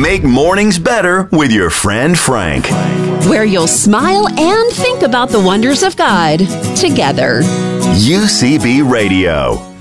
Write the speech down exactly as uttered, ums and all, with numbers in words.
Make mornings better with your friend Frank. Where you'll smile and think about the wonders of God together. U C B Radio.